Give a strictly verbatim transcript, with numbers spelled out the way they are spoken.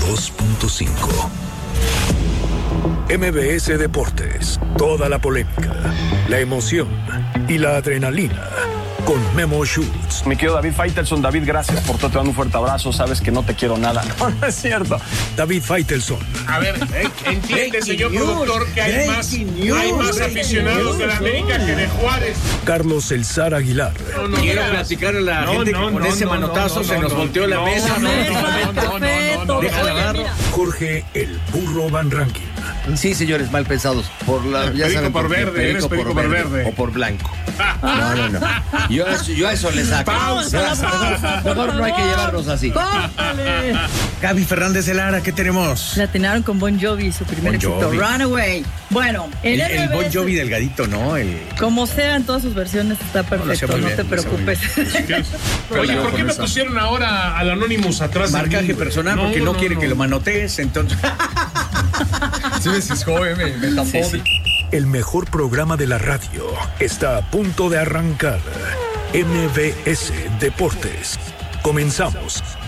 dos punto cinco. M V S Deportes. Toda la polémica, la emoción y la adrenalina. Con Memo Schutz. Mi querido David Faitelson, David, gracias por todo, te mando un fuerte abrazo, sabes que no te quiero nada. No, no es cierto. David Faitelson. A ver, eh, entiende, señor productor, que hay más, hay más aficionados de la América que de Juárez. Carlos El Zar Aguilar. No, no, Quiero no, platicar a la no, gente no, que con no, ese no, manotazo no, no, se nos volteó no, la mesa. No, no, no, no, no. Déjala agarro. Jorge El Burro Van Rankin. Sí, señores, mal pensados. Por la, ya perico saben, por por verde, perico eres perico por verde, verde. O por blanco. No, no, no. Yo, yo a eso le saco. Pausa, pausa. Mejor no hay que llevarnos así. ¡Córtale! Gaby Fernández de Lara, ¿qué tenemos? La atinaron con Bon Jovi, su primer Bon éxito, Jovi. Runaway. Bueno, El, el, el Bon Jovi delgadito, ¿no? El... como sea, en todas sus versiones está perfecto, no, bien, te preocupes. Oye, ¿por qué me pusieron ahora al Anonymous atrás? Marcaje personal, no, porque no, no quiere no. que lo manotees, entonces... Sí, me ciscó, me, me tapó. Sí, sí. El mejor programa de la radio está a punto de arrancar. M V S Deportes. Comenzamos.